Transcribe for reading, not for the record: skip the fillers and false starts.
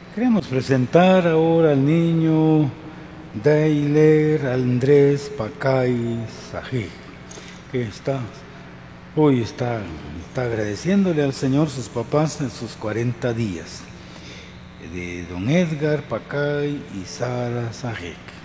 Queremos presentar ahora al niño Dailer Andrés Pacay Sajé, que hoy está agradeciéndole al Señor sus papás en sus 40 días, de don Edgar Pacay y Sara Sajé.